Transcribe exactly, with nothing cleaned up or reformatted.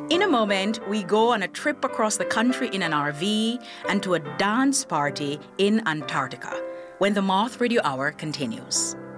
In a moment, we go on a trip across the country in an R V and to a dance party in Antarctica when the Moth Radio Hour continues.